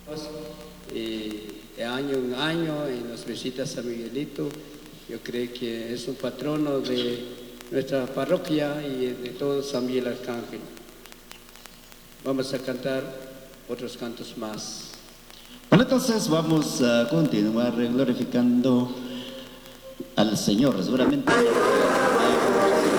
de año en año y nos visita San Miguelito. Yo creo que es un patrono de nuestra parroquia y de todo San Miguel Arcángel. Vamos a cantar otros cantos más. Bueno, entonces vamos a continuar glorificando al Señor. Seguramente